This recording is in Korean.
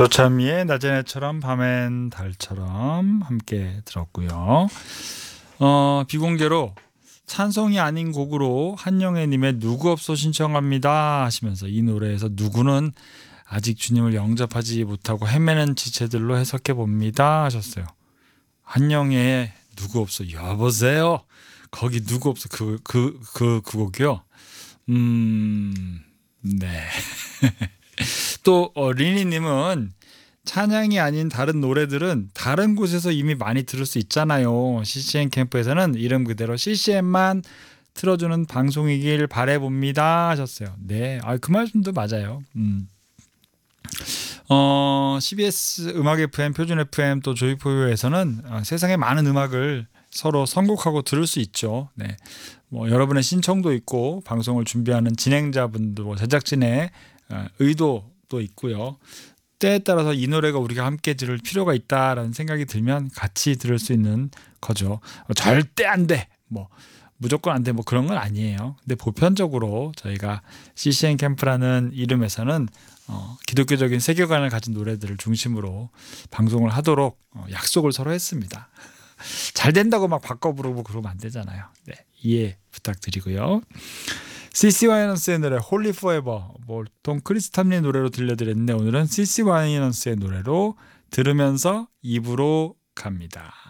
조찬미의 낮엔 해처럼 밤엔 달처럼 함께 들었고요. 비공개로 찬송이 아닌 곡으로 한영애님의 누구 없어 신청합니다 하시면서 이 노래에서 누구는 아직 주님을 영접하지 못하고 헤매는 지체들로 해석해 봅니다 하셨어요. 한영애의 누구 없어, 여보세요 거기 누구 없어 그 곡이요. 네. 또 리니님은 찬양이 아닌 다른 노래들은 다른 곳에서 이미 많이 들을 수 있잖아요. CCM 캠프에서는 이름 그대로 CCM만 틀어주는 방송이길 바라봅니다 하셨어요. 네, 그 말씀도 맞아요. CBS 음악 FM, 표준 FM 또 조이포유에서는 세상에 많은 음악을 서로 선곡하고 들을 수 있죠. 네, 뭐 여러분의 신청도 있고 방송을 준비하는 진행자분들, 제작진의 의도도 있고요. 때에 따라서 이 노래가 우리가 함께 들을 필요가 있다라는 생각이 들면 같이 들을 수 있는 거죠. 절대 안 돼, 뭐 무조건 안 돼, 뭐 그런 건 아니에요. 근데 보편적으로 저희가 CCM 캠프라는 이름에서는 기독교적인 세계관을 가진 노래들을 중심으로 방송을 하도록 약속을 서로 했습니다. 잘 된다고 막 바꿔 부르고 그러면 안 되잖아요. 네, 이해 부탁드리고요. CC 와이넌스의 노래 홀리 포에버, 보통 크리스 탐리의 노래로 들려드렸는데 오늘은 CC 와이넌스의 노래로 들으면서 2부로 갑니다.